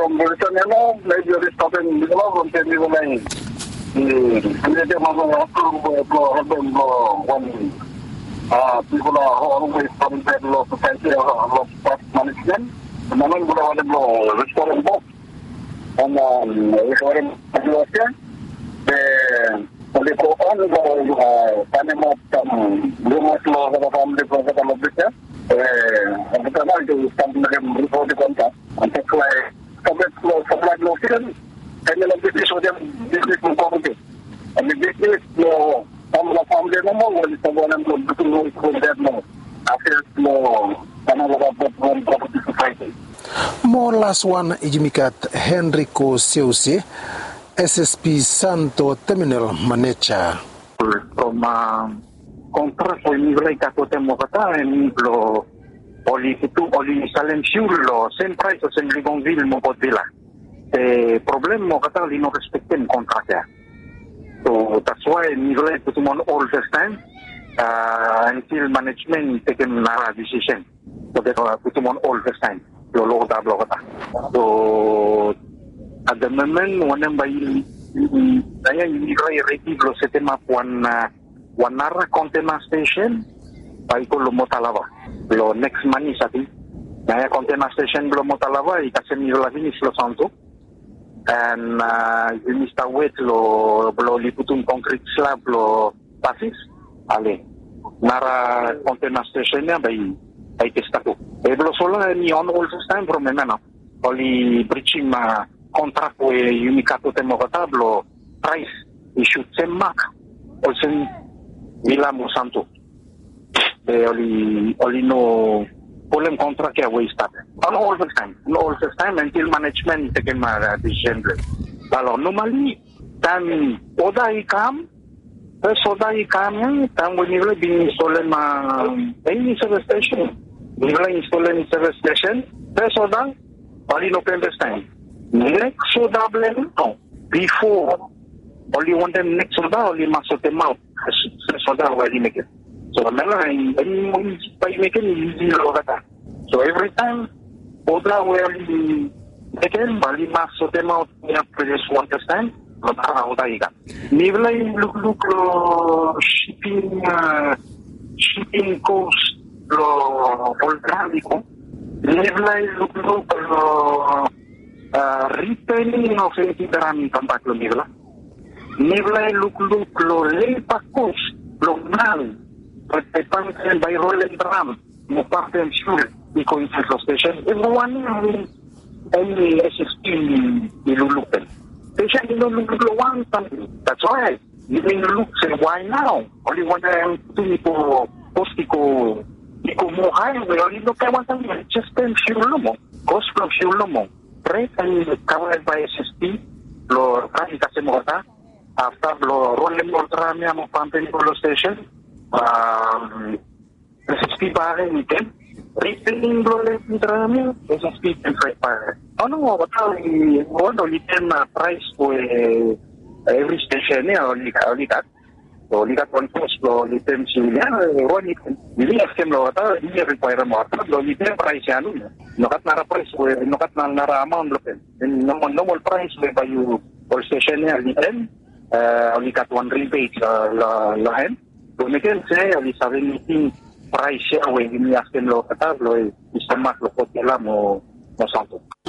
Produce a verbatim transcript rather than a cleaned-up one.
conversion ano, medyo stopping dito mo, continue na yun. Hindi dia mga ako ko habang mo one ah people are always from the law society of sport management. Naman mo wala mo restaurant box. And um restaurant adlosya. Eh pwede ko on go panemo tam lumos lo sa family ko sa Malabisa. Eh ang tama ito sa mga report ko ta. Ang taklay kabet ko sa blood lotion. Kanya lang business o business mo property. Ang business mo, ang mga family mo, wala sa walang mo, gusto mo i-consider mo. Assets mo, panalabot mo ang property society. Mo last one, Ijimikat Henrico Seusi, S S P Santo Terminal Manager. From uh, contract o inilay kakote mo kata, inilo, oli itu, oli salen fuel, same price o same Ligongville mo po villa. The problem mo kata lino respectin kontrak ya. So that's why nilai put on all the time uh, until management taken nara decision. So they put on all the time. Lo lo da blo kata. So at the moment one by saya nilai ready lo setema one one nara container station by ko lo motalawa. Lo next money sati. Naya container station lo motalawa ikase nilai ni slo santo. And uh, Unista wet lo lo liputung concrete slab lo pasis ale nara container station ya by by testatu e blo sola ni on all system from menana oli breaching ma contract we unicato temo tablo price issue semak also mila mo santo de oli oli no problem contract ya we start on all the time on all the time until management take ma decision. Alors normally dan oda ikam pas oda ikam tan we nilai bin install ma any service station nilai install any service station pas oda only no payment time next oda blend no before only one time next oda only masuk them out oda we make it. So nala ay ay make it easy lo kata. So every time oda will again bali masuk them out ya previous one time mata oda iga. Nilai look look lo shipping uh, shipping cost lo volcanico. Nilai look look lo uh, retailing of entidad tempat lo nilai. Nilai look look lo lepa cost lo mal. Pagpapang by Roland Ram, mo parte ang fuel, iko yung central station, everyone ay S S P nilulupan. Station nilulupan one time. That's why, niluluk say, why now? Only one time, ito po, post iko, iko mo hay, only no kaya one time, just then fuel mo, cost from fuel mo. Rate ay covered by S S P, lo, kasi kasi mo kata, after lo, Roland Ram niya mo pampe nilo station, um, S S P pa rin itin. Retailing bro lang yung S S P and freight pa rin. Ano mo, bata, ano, litin na price po eh, every station niya, o likat. So, likat one post, lo, litin siya, o litin. Hindi askem lo, bata, hindi require mo, bata, lo, litin price yan, nokat nara price, nokat na nara amount, lo, normal price, may ba yung all station niya, litin, o likat one rebate, lahen. Kemudian saya di saling meeting price ya, we ini asken lo kata lo istamak lo kotela mo mo santo.